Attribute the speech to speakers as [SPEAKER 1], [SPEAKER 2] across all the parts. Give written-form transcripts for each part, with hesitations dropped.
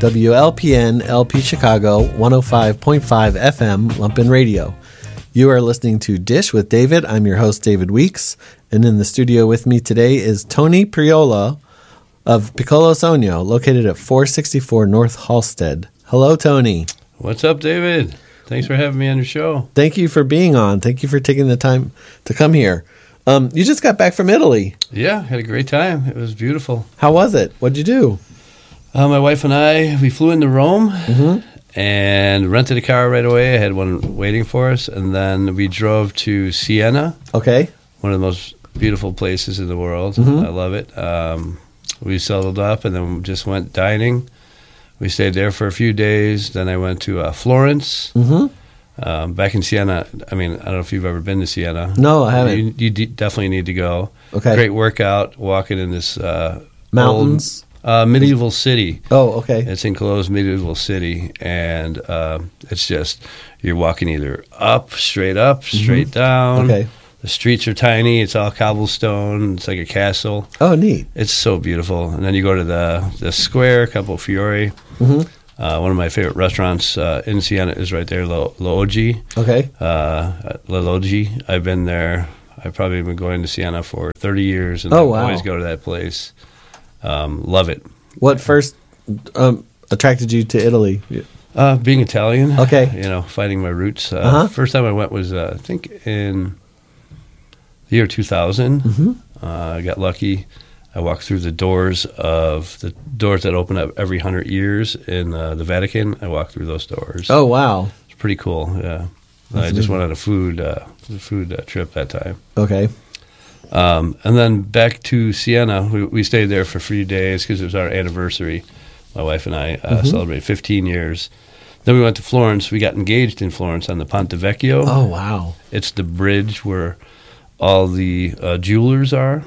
[SPEAKER 1] WLPN LP Chicago 105.5 FM Lumpin Radio. You are listening to Dish with David. I'm your host, David Weeks. And in the studio with me today is Tony Priola of Piccolo Sonio, located at 464 North Halsted. Hello, Tony.
[SPEAKER 2] What's up, David? Thanks for having me on your show.
[SPEAKER 1] Thank you for being on. Thank you for taking the time to come here. You just got back from Italy.
[SPEAKER 2] Yeah, had a great time. It was beautiful.
[SPEAKER 1] How was it? What'd you do?
[SPEAKER 2] My wife and I, we flew into Rome and rented a car right away. I had one waiting for us. And then we drove to Siena.
[SPEAKER 1] Okay.
[SPEAKER 2] One of the most beautiful places in the world. I love it. We settled up and then just went dining. We stayed there for a few days. Then I went to Florence. Back in Siena, I mean, I don't know if you've ever been to Siena.
[SPEAKER 1] No, I haven't.
[SPEAKER 2] You definitely need to go.
[SPEAKER 1] Okay.
[SPEAKER 2] Great workout, walking in this
[SPEAKER 1] Mountains?
[SPEAKER 2] old, medieval city.
[SPEAKER 1] Oh, okay.
[SPEAKER 2] It's in Colo's medieval city, and it's just, you're walking either straight down.
[SPEAKER 1] Okay.
[SPEAKER 2] The streets are tiny. It's all cobblestone. It's like a castle.
[SPEAKER 1] Oh, neat.
[SPEAKER 2] It's so beautiful. And then you go to the square, Capo Fiore. One of my favorite restaurants in Siena is right there, L'Oggi.
[SPEAKER 1] Okay.
[SPEAKER 2] L'Oggi. I've been there. I've probably been going to Siena for 30 years, and
[SPEAKER 1] Oh,
[SPEAKER 2] I
[SPEAKER 1] wow.
[SPEAKER 2] always go to that place. Love it.
[SPEAKER 1] What first attracted you to Italy?
[SPEAKER 2] Being Italian.
[SPEAKER 1] Okay.
[SPEAKER 2] Finding my roots.
[SPEAKER 1] Uh-huh.
[SPEAKER 2] First time I went was, I think, in the year 2000. I got lucky. I walked through the doors that open up every 100 years in the Vatican. I walked through those doors.
[SPEAKER 1] Oh, wow.
[SPEAKER 2] It's pretty cool. Yeah, I just went on a food trip that time.
[SPEAKER 1] Okay.
[SPEAKER 2] And then back to Siena. We stayed there for 3 days because it was our anniversary. My wife and I celebrated 15 years. Then we went to Florence. We got engaged in Florence on the Ponte Vecchio.
[SPEAKER 1] Oh, wow.
[SPEAKER 2] It's the bridge where all the jewelers are.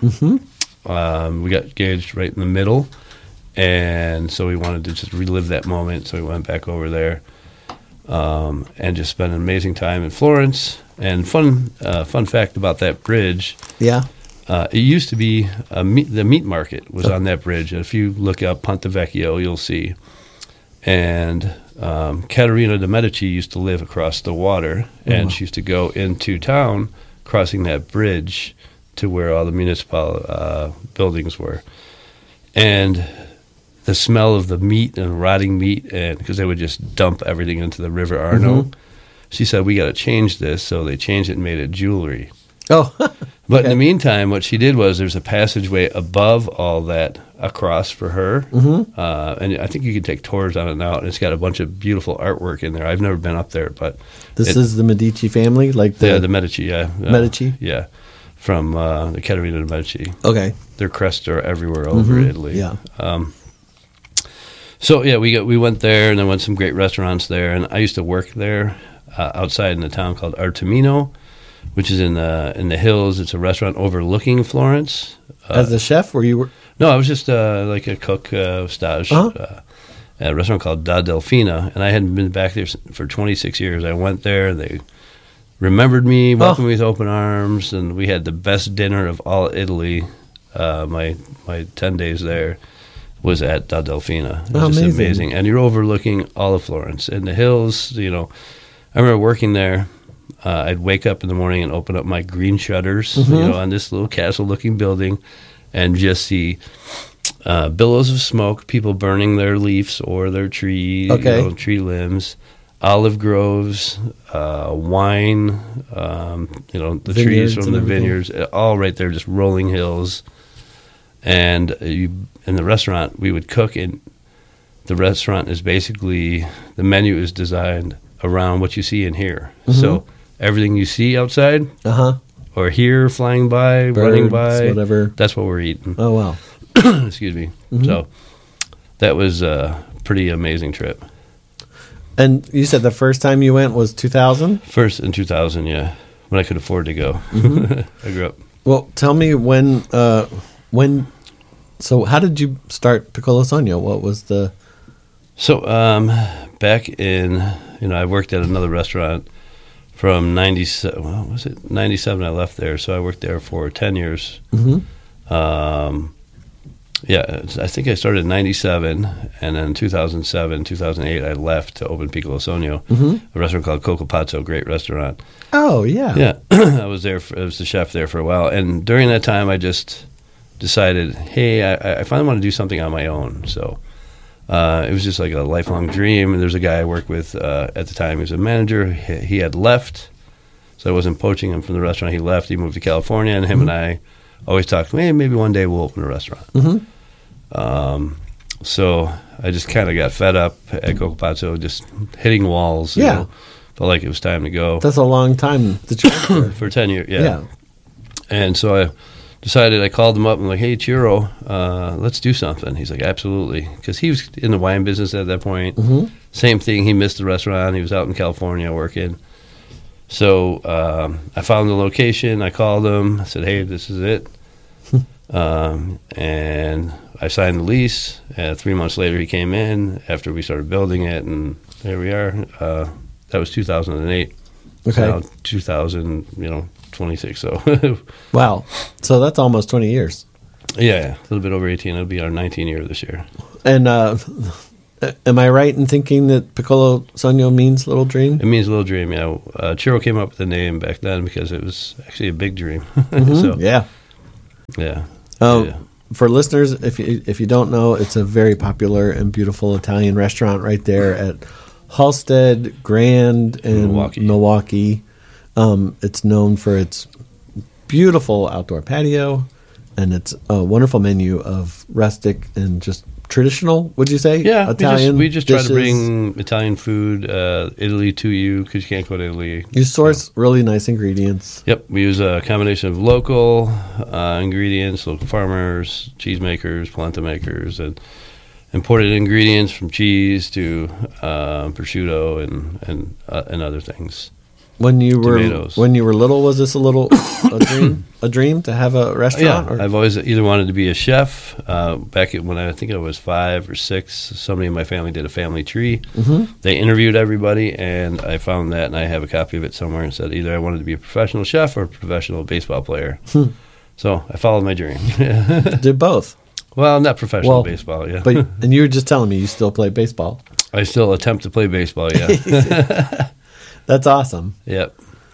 [SPEAKER 2] We got engaged right in the middle, and so we wanted to just relive that moment, so we went back over there and just spent an amazing time in Florence. And fun fact about that bridge,
[SPEAKER 1] Yeah.
[SPEAKER 2] it used to be the meat market was on that bridge. And if you look up Ponte Vecchio, you'll see. And Caterina de' Medici used to live across the water, and she used to go into town crossing that bridge to where all the municipal buildings were. And the smell of the meat and rotting meat, and because they would just dump everything into the River Arno, she said, we got to change this. So they changed it and made it jewelry.
[SPEAKER 1] Oh,
[SPEAKER 2] But in the meantime, what she did was there's a passageway above all that across for her. And I think you can take tours on it now, and it's got a bunch of beautiful artwork in there. I've never been up there, but
[SPEAKER 1] this is the Medici family? Like
[SPEAKER 2] the Medici, yeah.
[SPEAKER 1] Medici?
[SPEAKER 2] Yeah. From the Caterina de' Medici.
[SPEAKER 1] Okay.
[SPEAKER 2] Their crests are everywhere over Italy.
[SPEAKER 1] Yeah.
[SPEAKER 2] So yeah, we went there, and then went to some great restaurants there. And I used to work there outside in a town called Artemino, which is in the hills. It's a restaurant overlooking Florence.
[SPEAKER 1] As a chef, were you?
[SPEAKER 2] No, I was just like a cook stage at a restaurant called Da Delfina, and I hadn't been back there for 26 years. I went there, and they remembered me, welcomed me with open arms, and we had the best dinner of all Italy. My 10 days there was at Da Delfina. It was just amazing. And you're overlooking all of Florence and the hills. I remember working there. I'd wake up in the morning and open up my green shutters, on this little castle-looking building, and just see billows of smoke, people burning their leaves or their tree limbs, olive groves, wine, the trees from the vineyards, all right there, just rolling hills. And in the restaurant, we would cook, and the restaurant is basically, the menu is designed around what you see in here. So everything you see outside or here flying by,
[SPEAKER 1] Birds,
[SPEAKER 2] running by,
[SPEAKER 1] whatever.
[SPEAKER 2] that's what we're eating.
[SPEAKER 1] Oh, wow.
[SPEAKER 2] Excuse me. So that was a pretty amazing trip.
[SPEAKER 1] And you said the first time you went was 2000?
[SPEAKER 2] First in 2000, yeah, when I could afford to go. I grew up.
[SPEAKER 1] Well, tell me when, so how did you start Piccolo Sonio? What was the...
[SPEAKER 2] So back in, I worked at another restaurant from 97, 97 I left there, so I worked there for 10 years. Yeah, I think I started in 97, and then 2007, 2008, I left to open Piccolo Sogno, a restaurant called Coco Pazzo, great restaurant.
[SPEAKER 1] Oh, yeah.
[SPEAKER 2] Yeah, I was the chef there for a while, and during that time, I just decided, hey, I finally want to do something on my own. So it was just like a lifelong dream. And there's a guy I worked with at the time. He was a manager. He had left, so I wasn't poaching him from the restaurant. He left. He moved to California, and him and I always talked, hey, maybe one day we'll open a restaurant. So I just kind of got fed up at Coco Pazzo, just hitting walls. You know, felt like it was time to go.
[SPEAKER 1] That's a long time to try
[SPEAKER 2] for 10 years. Yeah. And so I decided, I called him up and like, hey, Chiro, let's do something. He's like, absolutely. Because he was in the wine business at that point. Same thing. He missed the restaurant. He was out in California working. So I found the location. I called him. I said, hey, this is it. And I signed the lease. 3 months later, he came in after we started building it. And there we are. That was 2008.
[SPEAKER 1] Okay.
[SPEAKER 2] So now 2026. So
[SPEAKER 1] wow. So that's almost 20 years.
[SPEAKER 2] Yeah, a little bit over 18. It'll be our 19th year this year.
[SPEAKER 1] And am I right in thinking that Piccolo Sogno means little dream?
[SPEAKER 2] It means little dream, yeah. Chiro came up with the name back then because it was actually a big dream. So,
[SPEAKER 1] yeah. For listeners, if you don't know, it's a very popular and beautiful Italian restaurant right there at Halstead, Grand, and Milwaukee. It's known for its beautiful outdoor patio and its wonderful menu of rustic and just traditional, would you say?
[SPEAKER 2] Yeah,
[SPEAKER 1] Italian
[SPEAKER 2] we just
[SPEAKER 1] dishes.
[SPEAKER 2] try to bring Italian food, Italy to you, because you can't go to Italy.
[SPEAKER 1] You source really nice ingredients.
[SPEAKER 2] Yep, we use a combination of local ingredients, local farmers, cheesemakers, polenta makers, and imported ingredients from cheese to prosciutto and other things.
[SPEAKER 1] When you
[SPEAKER 2] Tomatoes.
[SPEAKER 1] were little, was this a dream to have a restaurant?
[SPEAKER 2] Yeah, I've always either wanted to be a chef. Back when I think I was 5 or 6, somebody in my family did a family tree. They interviewed everybody, and I found that, and I have a copy of it somewhere, and said either I wanted to be a professional chef or a professional baseball player. So I followed my dream.
[SPEAKER 1] Did both.
[SPEAKER 2] Well, not professional baseball, yeah.
[SPEAKER 1] And you were just telling me you still play baseball.
[SPEAKER 2] I still attempt to play baseball, yeah.
[SPEAKER 1] That's awesome.
[SPEAKER 2] Yep.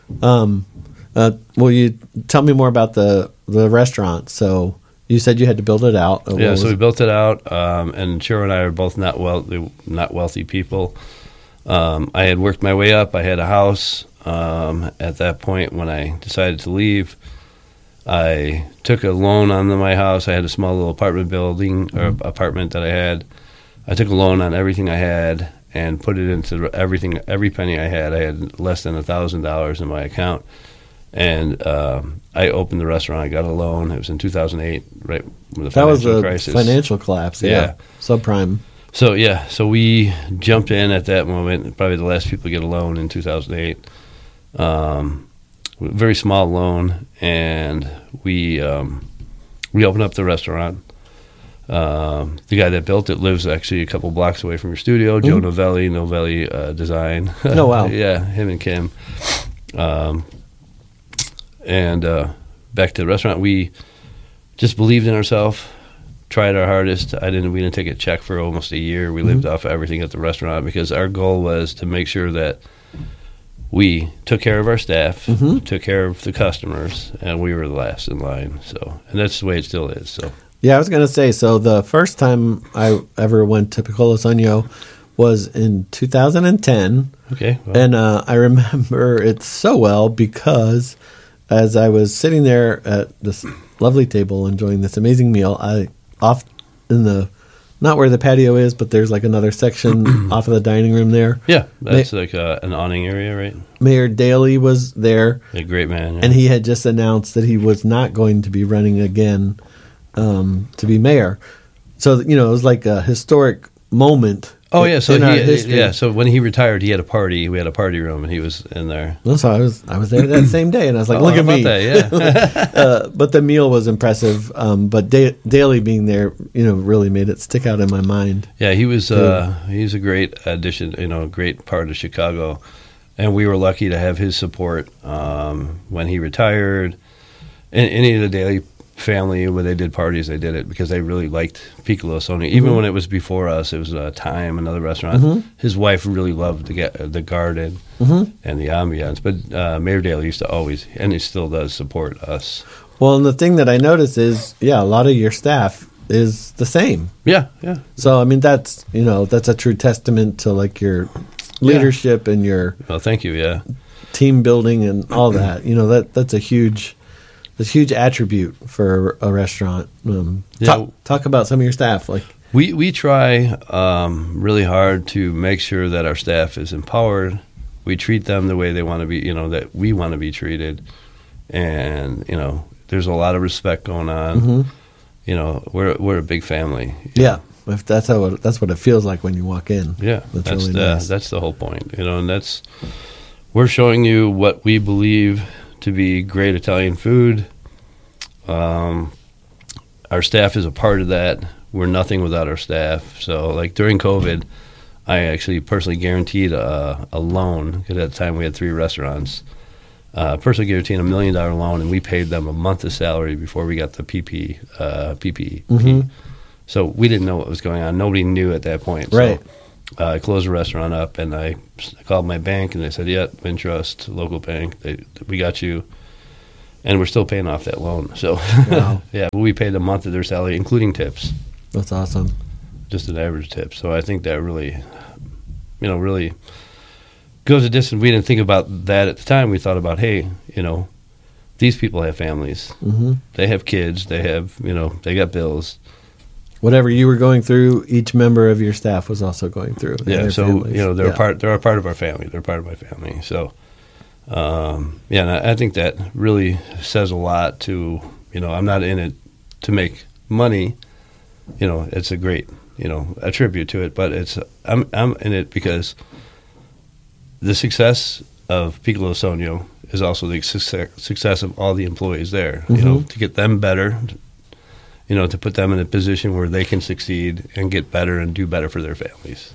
[SPEAKER 1] Will you tell me more about the restaurant? So you said you had to build it out.
[SPEAKER 2] Yeah, so we built it out, and Chiro and I are both not wealthy people. I had worked my way up. I had a house. At that point, when I decided to leave, I took a loan on my house. I had a small little apartment building or apartment that I had. I took a loan on everything I had and put it into everything, every penny I had. I had less than $1,000 in my account. And I opened the restaurant. I got a loan. It was in 2008, right when the financial crisis.
[SPEAKER 1] That was the financial collapse, yeah. Subprime.
[SPEAKER 2] So we jumped in at that moment, probably the last people to get a loan in 2008. Very small loan, and we opened up the restaurant. The guy that built it lives actually a couple blocks away from your studio, Joe Novelli Design.
[SPEAKER 1] Oh, wow.
[SPEAKER 2] Yeah, him and Kim. And back to the restaurant, we just believed in ourselves, tried our hardest. We didn't take a check for almost a year. We lived off everything at the restaurant because our goal was to make sure that we took care of our staff, took care of the customers, and we were the last in line. So, and that's the way it still is. So.
[SPEAKER 1] Yeah, I was going to say, so the first time I ever went to Piccolo Sogno was in 2010.
[SPEAKER 2] Okay. Well.
[SPEAKER 1] And I remember it so well because as I was sitting there at this lovely table enjoying this amazing meal, off in the, not where the patio is, but there's like another section off of the dining room there.
[SPEAKER 2] Yeah, that's like an awning area, right? Mayor
[SPEAKER 1] Daley was there.
[SPEAKER 2] A great man. Yeah.
[SPEAKER 1] And he had just announced that he was not going to be running again to be mayor. So, it was like a historic moment.
[SPEAKER 2] Oh, yeah. So so when he retired, he had a party. We had a party room, and he was in there.
[SPEAKER 1] Well, so I was there that same day, and I was like, look at me.
[SPEAKER 2] That, yeah.
[SPEAKER 1] But the meal was impressive. But Daley being there, really made it stick out in my mind.
[SPEAKER 2] Yeah, he was a great addition, a great part of Chicago. And we were lucky to have his support when he retired. And any of the Daley family, when they did parties, they did it because they really liked Piccolo Sonia. Even when it was before us, it was Time, another restaurant. His wife really loved the garden and the ambiance. But Mayerdale used to always, and he still does, support us.
[SPEAKER 1] Well, and the thing that I notice is, a lot of your staff is the same.
[SPEAKER 2] Yeah.
[SPEAKER 1] So, I mean, that's a true testament to like your leadership and your
[SPEAKER 2] thank you, yeah.
[SPEAKER 1] team building and all that. That's a huge attribute for a restaurant. Talk about some of your staff. Like
[SPEAKER 2] we try really hard to make sure that our staff is empowered. We treat them the way they want to be, that we want to be treated. And, there's a lot of respect going on. We're a big family.
[SPEAKER 1] Yeah. If that's what it feels like when you walk in.
[SPEAKER 2] Yeah.
[SPEAKER 1] That's really nice.
[SPEAKER 2] That's the whole point, and we're showing you what we believe to be great Italian food. Our staff is a part of that. We're nothing without our staff. So, like during COVID, I actually personally guaranteed a loan, because at the time we had 3 restaurants. Personally guaranteed $1 million loan, and we paid them a month of salary before we got the PPP. So we didn't know what was going on. Nobody knew at that point.
[SPEAKER 1] Right.
[SPEAKER 2] So I closed the restaurant up, and I called my bank, and they said, "Yeah, Wintrust, local bank, we got you." And we're still paying off that loan. So,
[SPEAKER 1] wow.
[SPEAKER 2] Yeah, but we paid a month of their salary, including tips.
[SPEAKER 1] That's awesome.
[SPEAKER 2] Just an average tip. So I think that really goes a distance. We didn't think about that at the time. We thought about, hey, these people have families. They have kids. They have, they got bills.
[SPEAKER 1] Whatever you were going through, each member of your staff was also going through.
[SPEAKER 2] Yeah, so families. They're a part of our family. They're part of my family. So, and I think that really says a lot to, I'm not in it to make money. It's a great, a tribute to it, but I'm in it because the success of Piccolo Sonio is also the success of all the employees there. To get them better, to put them in a position where they can succeed and get better and do better for their families.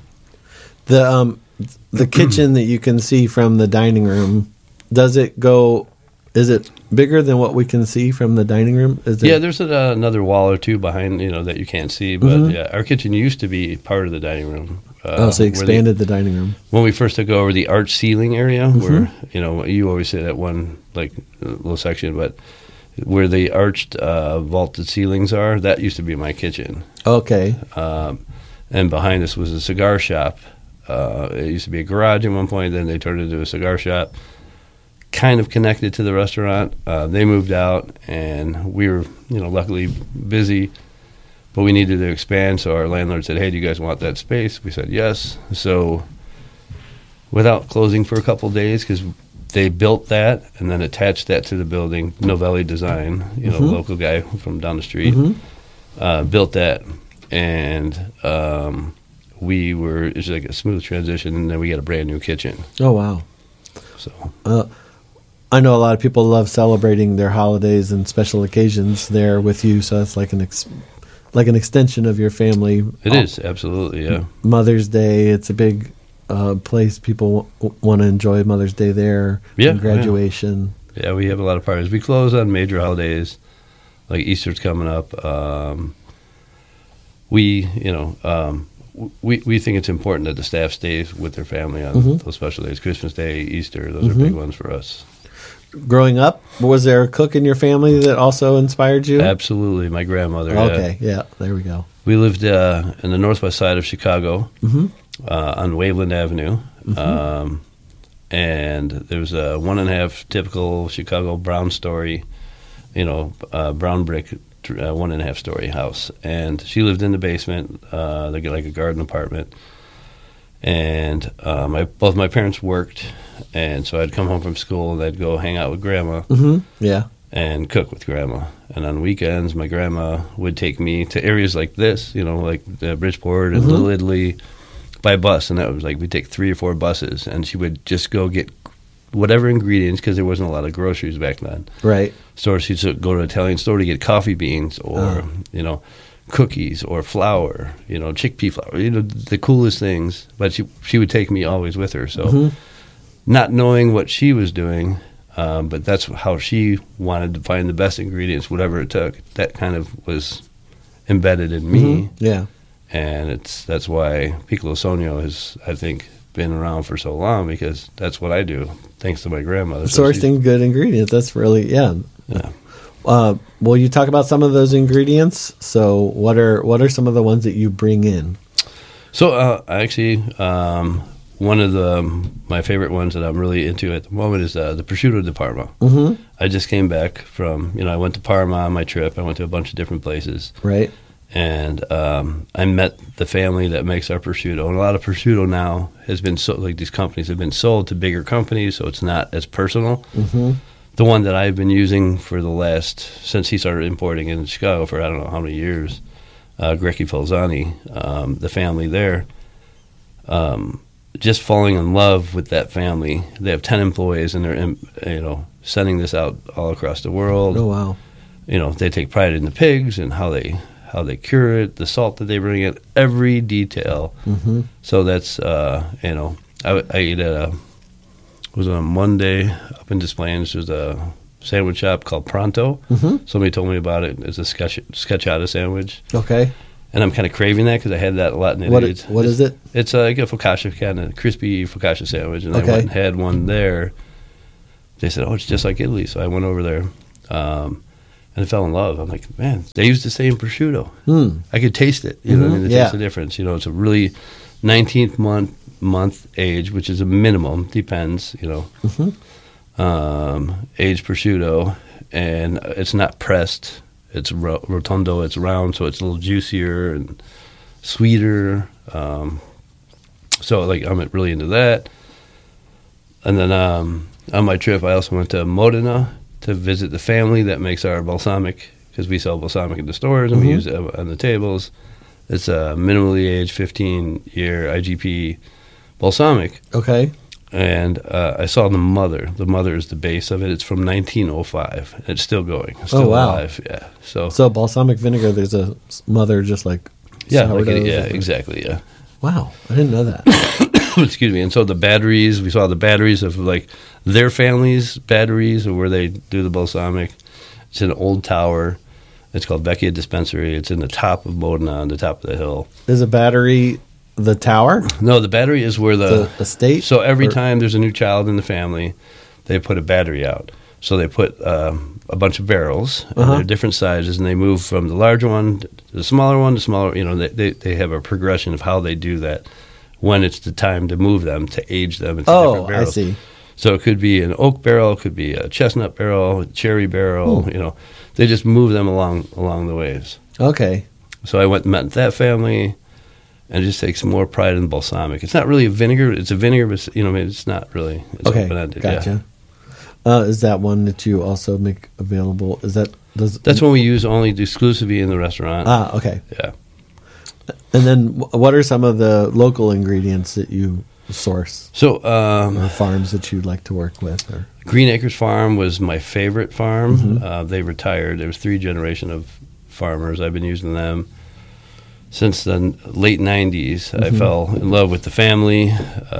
[SPEAKER 1] The kitchen that you can see from the dining room, is it bigger than what we can see from the dining room?
[SPEAKER 2] There's another wall or two behind, that you can't see. But our kitchen used to be part of the dining room.
[SPEAKER 1] So you expanded the dining room.
[SPEAKER 2] When we first took over the arch ceiling area, where, you always say that one, like, little section, but where the arched vaulted ceilings are, that used to be my kitchen.
[SPEAKER 1] Okay.
[SPEAKER 2] And behind us was a cigar shop. It used to be a garage at one point, then they turned it into a cigar shop, kind of connected to the restaurant. They moved out, and we were, luckily busy, but we needed to expand, so our landlord said, "Hey, do you guys want that space?" We said yes. So without closing for a couple of days, because they built that and then attached that to the building, Novelli Design, local guy from down the street, built that, and it was like a smooth transition, and then we got a brand new kitchen.
[SPEAKER 1] Oh, wow.
[SPEAKER 2] So
[SPEAKER 1] I know a lot of people love celebrating their holidays and special occasions there with you, so it's like an extension of your family.
[SPEAKER 2] It is, absolutely, yeah.
[SPEAKER 1] Mother's Day, it's a big place. People want to enjoy Mother's Day there.
[SPEAKER 2] Yeah,
[SPEAKER 1] and graduation.
[SPEAKER 2] Yeah, we have a lot of parties. We close on major holidays, like Easter's coming up. We think it's important that the staff stays with their family on those special days. Christmas Day, Easter, those are big ones for us.
[SPEAKER 1] Growing up, was there a cook in your family that also inspired you?
[SPEAKER 2] Absolutely, my grandmother.
[SPEAKER 1] Okay, yeah, there we go.
[SPEAKER 2] We lived in the northwest side of Chicago, on Waveland Avenue, and there was a 1.5 typical Chicago brown story, brown brick 1.5 story house, and she lived in the basement, like a garden apartment. And both my parents worked, and so I'd come home from school and I'd go hang out with Grandma, and cook with Grandma. And on weekends, my grandma would take me to areas like this, like Bridgeport and Little Italy, by bus, and that was like we'd take 3 or 4 buses, and she would just go get whatever ingredients, because there wasn't a lot of groceries back then.
[SPEAKER 1] Right.
[SPEAKER 2] So she'd go to an Italian store to get coffee beans or cookies or flour, chickpea flour, the coolest things. But she would take me always with her. So not knowing what she was doing, but that's how she wanted to find the best ingredients, whatever it took. That kind of was embedded in me.
[SPEAKER 1] Yeah.
[SPEAKER 2] And that's why Piccolo Sonio has, I think, been around for so long, because that's what I do, thanks to my grandmother.
[SPEAKER 1] Sourcing good ingredients. That's really, yeah. Will you talk about some of those ingredients? So what are some of the ones that you bring in?
[SPEAKER 2] So actually, one of my favorite ones that I'm really into at the moment is the prosciutto di Parma. Mm-hmm. I just came back from, I went to Parma on my trip. I went to a bunch of different places.
[SPEAKER 1] Right.
[SPEAKER 2] And I met the family that makes our prosciutto. And a lot of prosciutto now has been sold, like these companies have been sold to bigger companies, so it's not as personal. Mm-hmm. The one that I've been using for since he started importing in Chicago for I don't know how many years, Grecchi Falzani, the family there, just falling in love with that family. They have 10 employees, and they're sending this out all across the world.
[SPEAKER 1] Oh wow!
[SPEAKER 2] They take pride in the pigs and how they cure it, the salt that they bring in, every detail. Mm-hmm. So that's I ate at it was on Monday up in Des Plaines. There's a sandwich shop called Pronto. Mm-hmm. Somebody told me about it. It's a scacciata sandwich.
[SPEAKER 1] Okay.
[SPEAKER 2] And I'm kind of craving that because I had that a lot in Italy.
[SPEAKER 1] What is it?
[SPEAKER 2] It's like a focaccia, kind of crispy focaccia sandwich. And I went and had one there. They said, it's just like Italy. So I went over there and I fell in love. I'm like, man, they use the same prosciutto. I could taste it. You know what I mean? Taste the difference. It's a really 19th month age, which is a minimum, depends, aged prosciutto, and it's not pressed. It's rotondo, it's round, so it's a little juicier and sweeter. So I'm really into that. And then on my trip, I also went to Modena to visit the family that makes our balsamic, because we sell balsamic in the stores and we use it on the tables. It's a minimally aged 15-year IGP balsamic. Okay. And I saw the mother. The mother is the base of it. It's from 1905. It's still going. It's still alive. Yeah.
[SPEAKER 1] So balsamic vinegar, there's a mother just like
[SPEAKER 2] exactly. Yeah.
[SPEAKER 1] Wow, I didn't know that.
[SPEAKER 2] Excuse me. And so the batteries, we saw the batteries of their family's batteries, or where they do the balsamic. It's in an old tower. It's called Vecchia Dispensary. It's in the top of Modena, on the top of the hill.
[SPEAKER 1] Is a battery the tower?
[SPEAKER 2] No, the battery is where the
[SPEAKER 1] estate.
[SPEAKER 2] So every time there's a new child in the family, they put a battery out. So they put a bunch of barrels, and they're different sizes, and they move from the larger one to the smaller one. The smaller, they have a progression of how they do that when it's the time to move them, to age them into different barrels.
[SPEAKER 1] I see.
[SPEAKER 2] So it could be an oak barrel, it could be a chestnut barrel, a cherry barrel. They just move them along the ways.
[SPEAKER 1] Okay.
[SPEAKER 2] So I went and met that family, and just take some more pride in balsamic. It's not really a vinegar. It's a vinegar, but it's not really. It's open-ended.
[SPEAKER 1] Gotcha. Yeah. Is that one that you also make available?
[SPEAKER 2] That's one we use only exclusively in the restaurant.
[SPEAKER 1] Okay.
[SPEAKER 2] Yeah.
[SPEAKER 1] And then what are some of the local ingredients that you source?
[SPEAKER 2] So
[SPEAKER 1] or farms that you'd like to work with? Or?
[SPEAKER 2] Green Acres Farm was my favorite farm. Mm-hmm. They retired. There was 3 generations of farmers. I've been using them since the late 90s. I fell in love with the family.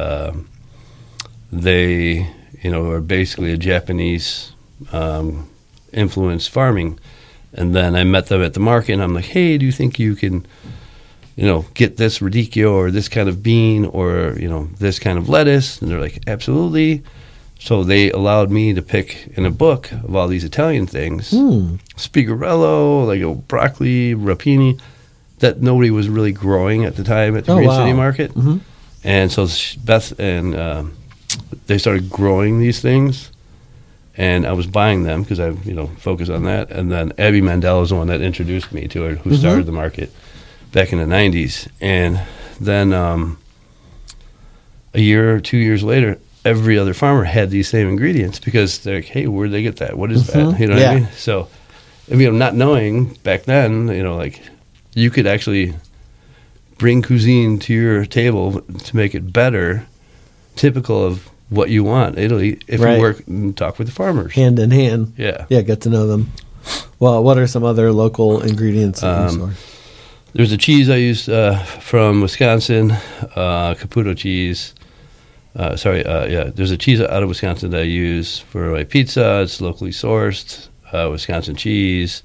[SPEAKER 2] They, are basically a Japanese influenced farming. And then I met them at the market, and I'm like, hey, do you think you can, get this radicchio or this kind of bean or, this kind of lettuce? And they're like, absolutely. So they allowed me to pick in a book of all these Italian things, Spigarello, broccoli, rapini, that nobody was really growing at the time at the Green City Market. Mm-hmm. And so Beth and they started growing these things, and I was buying them because I focused on that. And then Abby Mandel is the one that introduced me to it, who started the market back in the 90s. And then a year or 2 years later, every other farmer had these same ingredients, because they're like, hey, where'd they get that? What is that? You know what I mean? So, not knowing back then, you could actually bring cuisine to your table to make it better, typical of what you want in Italy, if you work and talk with the farmers.
[SPEAKER 1] Hand in hand.
[SPEAKER 2] Yeah.
[SPEAKER 1] Yeah, get to know them. Well, what are some other local ingredients that you source?
[SPEAKER 2] There's a cheese I used from Wisconsin, Caputo cheese. There's a cheese out of Wisconsin that I use for my pizza. It's locally sourced, Wisconsin cheese.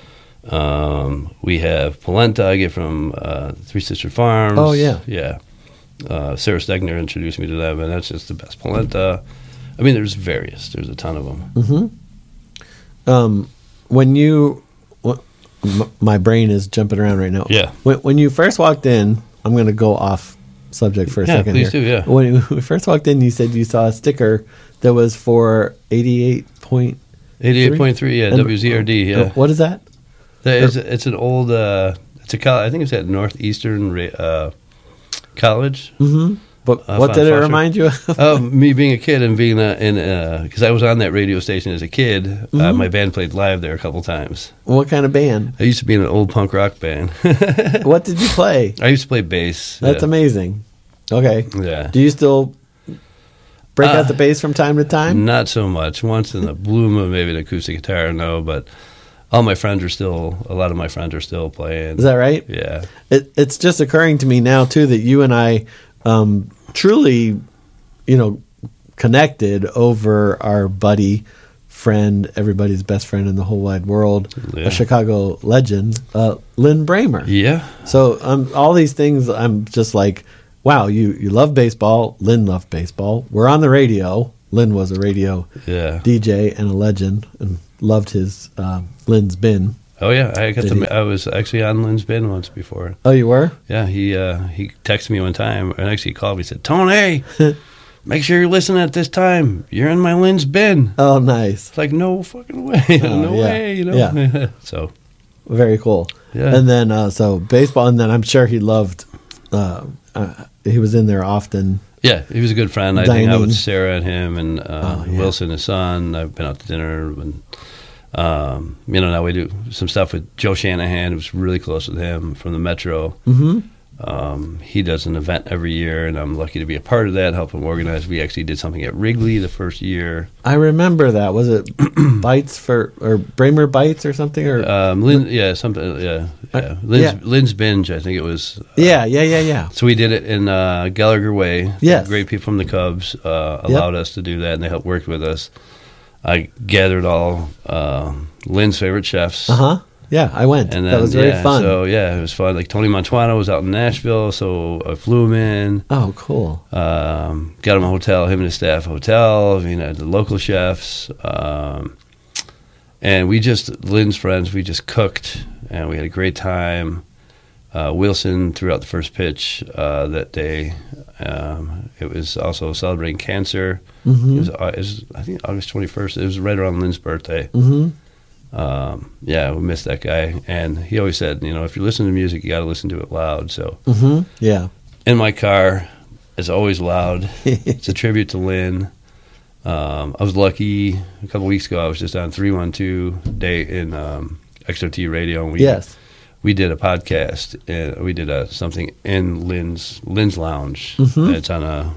[SPEAKER 2] We have polenta I get from Three Sister Farms.
[SPEAKER 1] Oh, yeah.
[SPEAKER 2] Yeah. Sarah Stegner introduced me to them, and that's just the best polenta. I mean, there's a ton of them.
[SPEAKER 1] Mm-hmm. My brain is jumping around right now.
[SPEAKER 2] Yeah.
[SPEAKER 1] When you first walked in, I'm going to go off subject for a second
[SPEAKER 2] please
[SPEAKER 1] here.
[SPEAKER 2] do, yeah.
[SPEAKER 1] When you first walked in, you said you saw a sticker that was for 88.3,
[SPEAKER 2] WZRD, yeah.
[SPEAKER 1] What is that?
[SPEAKER 2] It's an old, it's a college, I think it's at Northeastern College.
[SPEAKER 1] Mm-hmm. But what did it remind you of?
[SPEAKER 2] Me being a kid and being because I was on that radio station as a kid. My band played live there a couple times.
[SPEAKER 1] What kind of band?
[SPEAKER 2] I used to be in an old punk rock band.
[SPEAKER 1] What did you play?
[SPEAKER 2] I used to play bass.
[SPEAKER 1] That's amazing. Okay.
[SPEAKER 2] Yeah.
[SPEAKER 1] Do you still break out the bass from time to time?
[SPEAKER 2] Not so much. Once in the blue moon, maybe an acoustic guitar, no, but a lot of my friends are still playing.
[SPEAKER 1] Is that right?
[SPEAKER 2] Yeah.
[SPEAKER 1] It's just occurring to me now, too, that you and I truly, connected over our buddy, friend, everybody's best friend in the whole wide world, a Chicago legend, Lynn Bramer.
[SPEAKER 2] Yeah.
[SPEAKER 1] So all these things, I'm just like, wow, you love baseball. Lynn loved baseball. We're on the radio. Lynn was a radio DJ and a legend, and loved his Lynn's Bin.
[SPEAKER 2] Oh yeah, I was actually on Lynn's Bin once before.
[SPEAKER 1] Oh, you were?
[SPEAKER 2] Yeah, he texted me one time, and actually he called me. He said, "Tony, make sure you're listening at this time. You're in my Lynn's Bin."
[SPEAKER 1] Oh, nice.
[SPEAKER 2] It's like, no fucking way, way,
[SPEAKER 1] Yeah.
[SPEAKER 2] So
[SPEAKER 1] very cool.
[SPEAKER 2] Yeah.
[SPEAKER 1] And then so baseball, and then I'm sure he loved. He was in there often.
[SPEAKER 2] Yeah, he was a good friend. I
[SPEAKER 1] Dining.
[SPEAKER 2] hang out with Sarah and him and Wilson, his son. I've been out to dinner and. Now we do some stuff with Joe Shanahan, who's really close with him from the Metro. Mm-hmm. He does an event every year, and I'm lucky to be a part of that, help him organize. We actually did something at Wrigley the first year.
[SPEAKER 1] I remember that. Was it Bites or Bramer Bites or something? Or
[SPEAKER 2] Lynn's Binge, I think it was.
[SPEAKER 1] Yeah.
[SPEAKER 2] So we did it in Gallagher Way.
[SPEAKER 1] Yes.
[SPEAKER 2] Great people from the Cubs allowed us to do that, and they helped work with us. I gathered all Lynn's favorite chefs.
[SPEAKER 1] Yeah, I went.
[SPEAKER 2] And then,
[SPEAKER 1] that was very fun.
[SPEAKER 2] So it was fun. Like Tony Mantuano was out in Nashville, so I flew him in.
[SPEAKER 1] Oh, cool.
[SPEAKER 2] Got him a hotel. Him and his staff hotel. The local chefs, and Lynn's friends. We just cooked, and we had a great time. Wilson threw out the first pitch that day. It was also celebrating cancer. Mm-hmm. It was I think August 21st. It was right around Lynn's birthday. Mm-hmm. We missed that guy. And he always said, if you're listening to music, you got to listen to it loud. So in my car, it's always loud. It's a tribute to Lynn. I was lucky. A couple weeks ago, I was just on 312 day in XOT radio. And we did a podcast, and we did something in Lynn's Lounge. Mm-hmm. It's on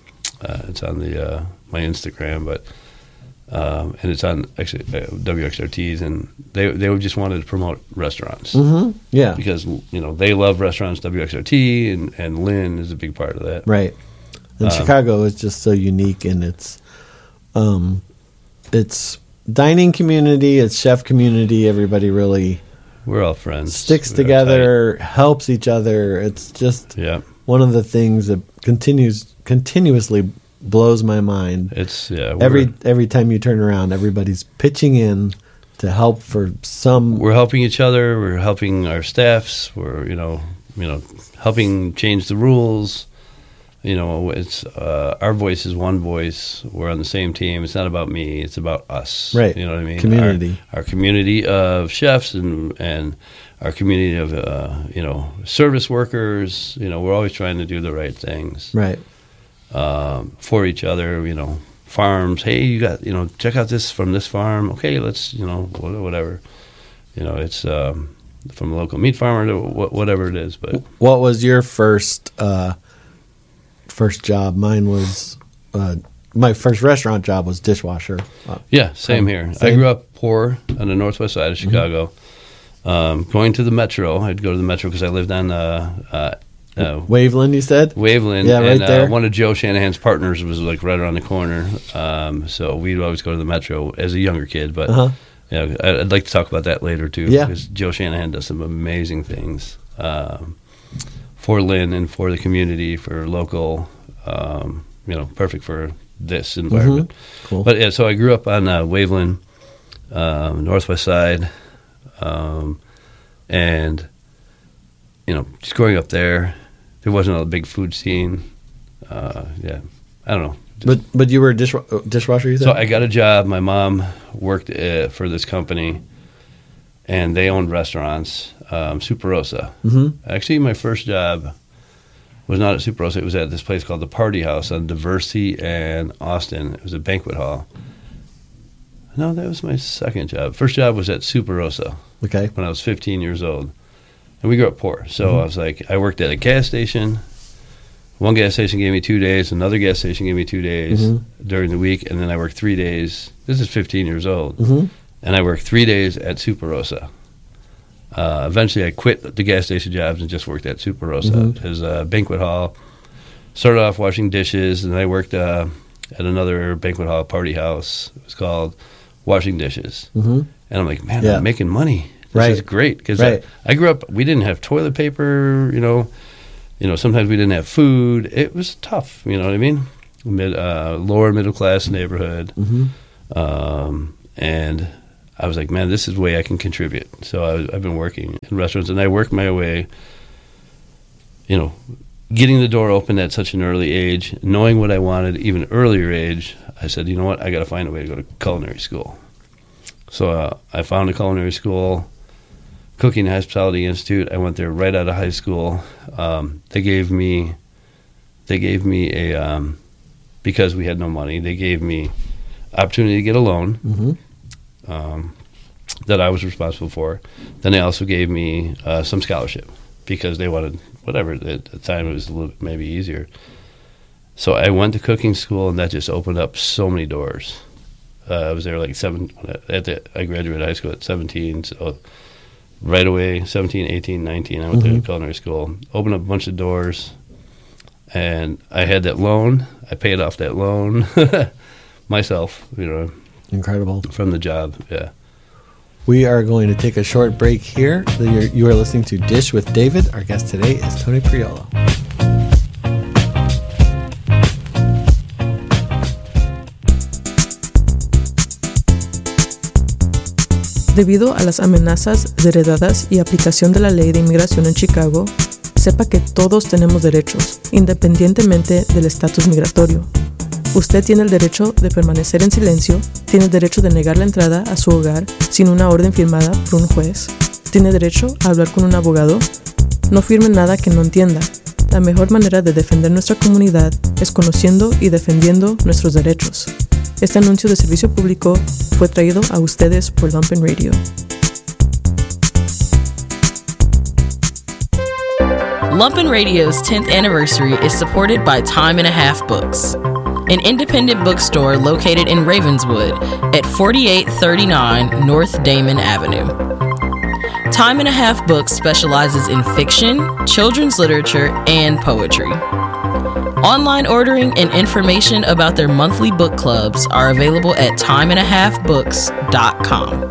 [SPEAKER 2] my Instagram, but and it's on actually WXRT's, and they just wanted to promote restaurants. Mm-hmm. Yeah, because they love restaurants. WXRT and Lynn is a big part of that.
[SPEAKER 1] Right, and Chicago is just so unique in its dining community, its chef community. Everybody really.
[SPEAKER 2] We're all friends.
[SPEAKER 1] Sticks together, helps each other. It's just one of the things that continuously blows my mind.
[SPEAKER 2] It's
[SPEAKER 1] every time you turn around, everybody's pitching in to help for some.
[SPEAKER 2] We're helping each other. We're helping our staffs. We're helping change the rules. It's our voice is one voice. We're on the same team. It's not about me. It's about us.
[SPEAKER 1] Right.
[SPEAKER 2] You know what I mean?
[SPEAKER 1] Community.
[SPEAKER 2] Our community of chefs and our community of service workers. We're always trying to do the right things.
[SPEAKER 1] Right.
[SPEAKER 2] For each other. Farms. Hey, you got check out this from this farm. Okay, let's whatever. It's from a local meat farmer to whatever it is. But
[SPEAKER 1] what was your first job? Mine was my first restaurant job was dishwasher.
[SPEAKER 2] Same here. I grew up poor on the northwest side of Chicago. Going to the Metro, I'd go to the Metro because I lived on
[SPEAKER 1] Waveland, you said?
[SPEAKER 2] Waveland.
[SPEAKER 1] Yeah, right
[SPEAKER 2] and,
[SPEAKER 1] there.
[SPEAKER 2] One of Joe Shanahan's partners was like right around the corner. So we'd always go to the Metro as a younger kid. But I'd like to talk about that later too.
[SPEAKER 1] Yeah.
[SPEAKER 2] Because Joe Shanahan does some amazing things for Lynn and for the community, for local, perfect for this environment.
[SPEAKER 1] Cool.
[SPEAKER 2] But yeah, so I grew up on Waveland, Northwest Side, and just growing up there, there wasn't a big food scene. I don't know.
[SPEAKER 1] But you were a dishwasher, you said?
[SPEAKER 2] So I got a job. My mom worked for this company, and they owned restaurants, Super Rosa. Mm-hmm. Actually, my first job was not at Super Rosa. It was at this place called the Party House on Diversey and Austin. It was a banquet hall. No, that was my second job. First job was at Super Rosa.
[SPEAKER 1] Okay.
[SPEAKER 2] When I was 15 years old. And we grew up poor. So I was like, I worked at a gas station. One gas station gave me 2 days. Another gas station gave me 2 days during the week. And then I worked 3 days. This is 15 years old. Mm-hmm. And I worked 3 days at Super Rosa. Eventually, I quit the gas station jobs and just worked at Super Rosa as a banquet hall. Started off washing dishes, and I worked at another banquet hall, Party House. It was called Washing Dishes. Mm-hmm. And I'm like, man, I'm making money. This is great. Because I grew up, we didn't have toilet paper, sometimes we didn't have food. It was tough, you know what I mean? Lower middle class neighborhood. Mm-hmm. And I was like, man, this is the way I can contribute. So I've been working in restaurants, and I worked my way, getting the door open at such an early age, knowing what I wanted, even earlier age. I said, you know what, I got to find a way to go to culinary school. So I found a culinary school, Cooking and Hospitality Institute. I went there right out of high school. They gave me a, because we had no money, they gave me opportunity to get a loan that I was responsible for. Then they also gave me some scholarship because they wanted whatever. At the time it was a little bit maybe easier. So I went to cooking school, and that just opened up so many doors. I was there like I graduated high school at 17, so right away, 17, 18, 19, I went to culinary school, opened up a bunch of doors, and I had that loan. I paid off that loan myself,
[SPEAKER 1] Incredible.
[SPEAKER 2] From the job, yeah.
[SPEAKER 1] We are going to take a short break here. You are listening to Dish with David. Our guest today is Tony Priolo.
[SPEAKER 3] Debido a las amenazas heredadas y aplicación de la ley de inmigración en Chicago, sepa que todos tenemos derechos, independientemente del estatus migratorio. Usted tiene el derecho de permanecer en silencio, tiene el derecho de negar la entrada a su hogar sin una orden firmada por un juez, tiene derecho a hablar con un abogado. No firme nada que no entienda. La mejor manera de defender nuestra comunidad es conociendo y defendiendo nuestros derechos. Este anuncio de servicio público fue traído a ustedes por Lumpen Radio.
[SPEAKER 4] Lumpen Radio's 10th anniversary is supported by Time and a Half Books, an independent bookstore located in Ravenswood at 4839 North Damon Avenue. Time and a Half Books specializes in fiction, children's literature, and poetry. Online ordering and information about their monthly book clubs are available at timeandahafbooks.com.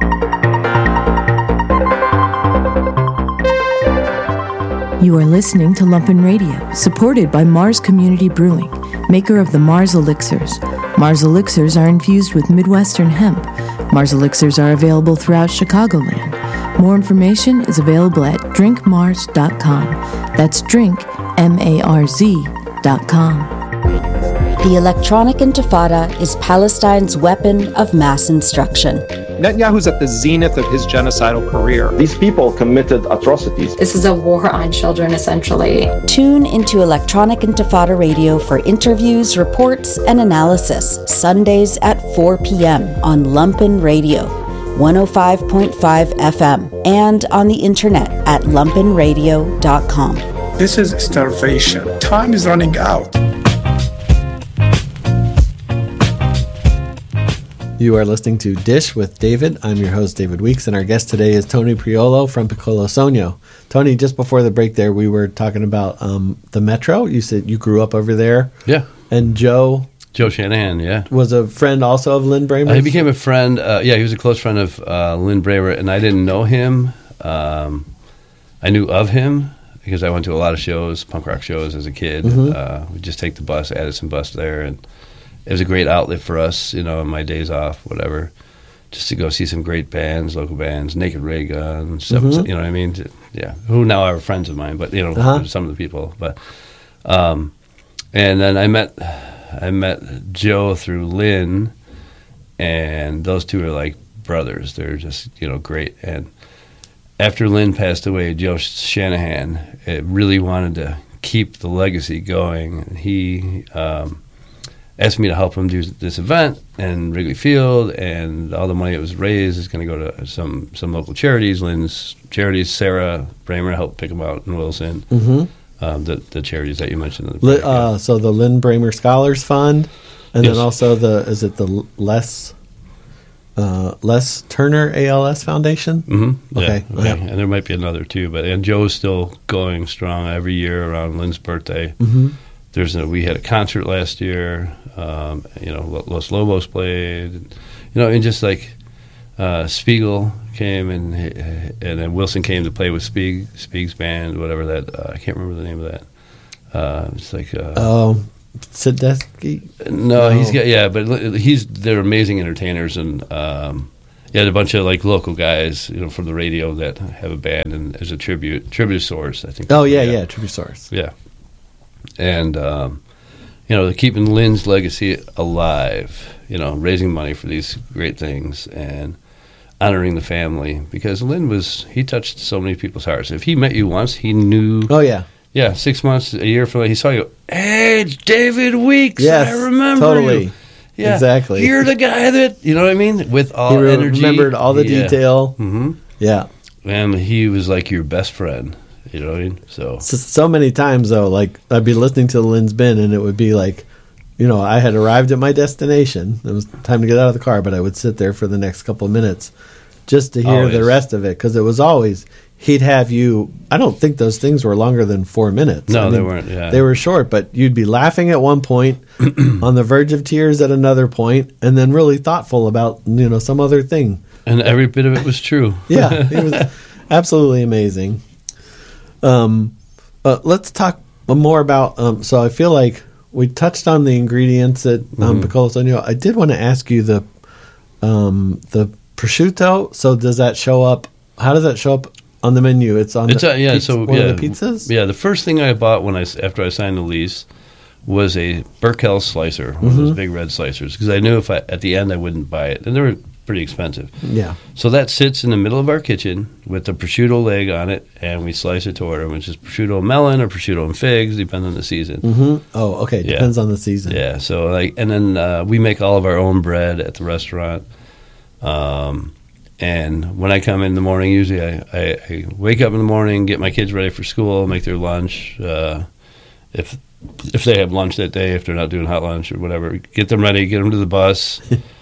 [SPEAKER 5] You are listening to Lumpen Radio, supported by Mars Community Brewing, maker of the Mars Elixirs. Mars Elixirs are infused with Midwestern hemp. Mars Elixirs are available throughout Chicagoland. More information is available at drinkmars.com. That's drinkmarz.com.
[SPEAKER 6] The electronic intifada is Palestine's weapon of mass instruction.
[SPEAKER 7] Netanyahu's at the zenith of his genocidal career.
[SPEAKER 8] These people committed atrocities.
[SPEAKER 9] This is a war on children, essentially.
[SPEAKER 6] Tune into Electronic Intifada Radio for interviews, reports, and analysis, Sundays at 4 p.m. on Lumpen Radio, 105.5 FM, and on the internet at lumpenradio.com.
[SPEAKER 10] This is starvation. Time is running out.
[SPEAKER 1] You are listening to Dish with David. I'm your host, David Weeks, and our guest today is Tony Priolo from Piccolo Sonio. Tony, just before the break there, we were talking about the Metro. You said you grew up over there.
[SPEAKER 2] Yeah.
[SPEAKER 1] And Joe
[SPEAKER 2] Shanahan, yeah.
[SPEAKER 1] Was a friend also of Lynn Bramer?
[SPEAKER 2] He became a friend. He was a close friend of Lynn Bramer, and I didn't know him. I knew of him because I went to a lot of shows, punk rock shows as a kid. We'd just take the bus, Addison bus there, and it was a great outlet for us, on my days off, whatever, just to go see some great bands, local bands, Naked Ray Gun, stuff, you know what I mean? Yeah, who now are friends of mine, but, some of the people. But and then I met Joe through Lynn, and those two are like brothers. They're just, great. And after Lynn passed away, Joe Shanahan really wanted to keep the legacy going. And he asked me to help him do this event in Wrigley Field, and all the money that was raised is going to go to some local charities. Lynn's charities, Sarah Bramer helped pick them out in Wilson. The charities that you mentioned.
[SPEAKER 1] So the Lynn Bramer Scholars Fund, and then also the Les Turner ALS Foundation?
[SPEAKER 2] Okay. And there might be another too, and Joe's still going strong every year around Lynn's birthday. We had a concert last year. Los Lobos played. And just like Spiegel came and then Wilson came to play with Spieg's band, whatever that. I can't remember the name of that. It's like
[SPEAKER 1] Sadesky?
[SPEAKER 2] No, they're amazing entertainers, and a bunch of like local guys, from the radio that have a band, and there's a tribute source, I think.
[SPEAKER 1] Tribute source.
[SPEAKER 2] Yeah. And, they're keeping Lynn's legacy alive, raising money for these great things and honoring the family, because Lynn he touched so many people's hearts. If he met you once, he knew.
[SPEAKER 1] Oh, yeah.
[SPEAKER 2] Yeah, 6 months, a year from now, he saw you. Hey, it's David Weeks.
[SPEAKER 1] Yes,
[SPEAKER 2] I remember
[SPEAKER 1] totally.
[SPEAKER 2] You. Yeah,
[SPEAKER 1] exactly.
[SPEAKER 2] You're the guy that, you know what I mean? With all energy.
[SPEAKER 1] He remembered all the detail. Yeah.
[SPEAKER 2] And he was like your best friend. You know what I mean?
[SPEAKER 1] So many times, though, like, I'd be listening to Lynn's Bin, and it would be like, I had arrived at my destination. It was time to get out of the car, but I would sit there for the next couple of minutes just to hear the rest of it, because it was always, he'd have you, I don't think those things were longer than 4 minutes.
[SPEAKER 2] No, they weren't, yeah.
[SPEAKER 1] They were short, but you'd be laughing at one point, on the verge of tears at another point, and then really thoughtful about, some other thing.
[SPEAKER 2] And every bit of it was true.
[SPEAKER 1] Yeah, it was absolutely amazing. Let's talk more about. So I feel like we touched on the ingredients at Piccolo Sonio. I did want to ask you the prosciutto. So does that show up? How does that show up on the menu? It's on. One of the pizzas.
[SPEAKER 2] Yeah, the first thing I bought after I signed the lease was a Burkell slicer, one of those big red slicers, because I knew at the end I wouldn't buy it, and they were pretty expensive.
[SPEAKER 1] Yeah.
[SPEAKER 2] So that sits in the middle of our kitchen with the prosciutto leg on it, and we slice it to order, which is prosciutto and melon or prosciutto and figs, depending on the season.
[SPEAKER 1] Oh, okay. Depends on the season.
[SPEAKER 2] Yeah. So and then we make all of our own bread at the restaurant. And when I come in the morning, usually I wake up in the morning, get my kids ready for school, make their lunch. If they have lunch that day, if they're not doing hot lunch or whatever, get them ready, get them to the bus.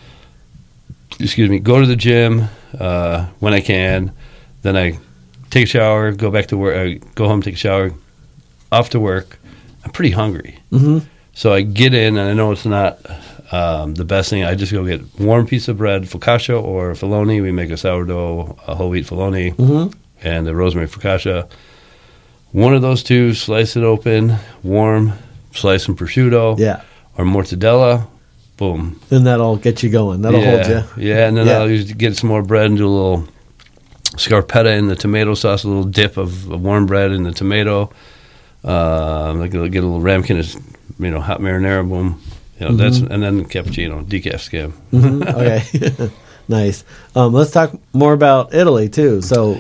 [SPEAKER 2] Go to the gym when I can. Then I take a shower, go back to work. I go home, take a shower, off to work. I'm pretty hungry. So I get in, and I know it's not the best thing. I just go get warm piece of bread, focaccia or filoni. We make a sourdough, a whole wheat filoni, and the rosemary focaccia. One of those two, slice it open, warm, slice some prosciutto or mortadella. Boom.
[SPEAKER 1] And that'll get you going. That'll hold you.
[SPEAKER 2] Yeah, and then I'll usually get some more bread and do a little scarpetta in the tomato sauce, a little dip of warm bread in the tomato. Like get a little ramekins, hot marinara. Boom. That's, and then cappuccino, decaf skim.
[SPEAKER 1] Okay. Nice. Let's talk more about Italy too. So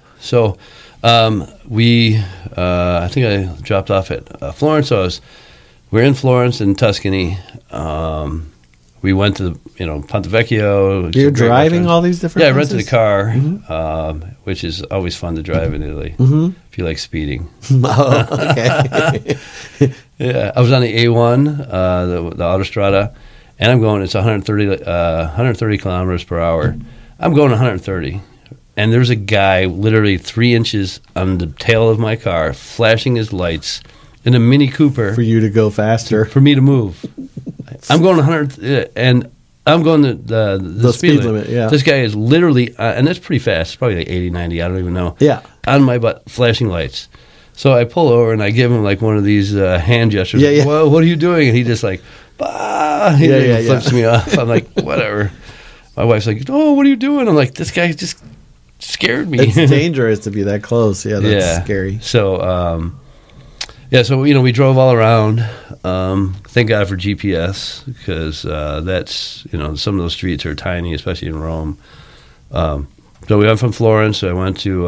[SPEAKER 2] we I think I dropped off at Florence. So we're in Florence in Tuscany. We went to Ponte Vecchio.
[SPEAKER 1] You're driving all these different places?
[SPEAKER 2] I rented a car, which is always fun to drive in Italy if you like speeding.
[SPEAKER 1] Oh, okay.
[SPEAKER 2] Yeah, I was on the A1, the Autostrada, and I'm going. It's 130 kilometers per hour. I'm going 130, and there's a guy literally 3 inches on the tail of my car, flashing his lights in a Mini Cooper
[SPEAKER 1] For you to go faster.
[SPEAKER 2] for me to move. I'm going 100, and I'm going the
[SPEAKER 1] speed limit, yeah.
[SPEAKER 2] This guy is literally, and that's pretty fast. It's probably like 80, 90, I don't even know.
[SPEAKER 1] Yeah.
[SPEAKER 2] On my butt, flashing lights. So I pull over, and I give him like one of these hand gestures.
[SPEAKER 1] Yeah, yeah.
[SPEAKER 2] Well, what are you doing? And he just like, bah! He flips me off. I'm like, whatever. My wife's like, oh, what are you doing? I'm like, this guy just scared me.
[SPEAKER 1] It's dangerous to be that close. Yeah, that's scary.
[SPEAKER 2] So, so we drove all around. Thank God for GPS, because that's some of those streets are tiny, especially in Rome. So we went from Florence. I went to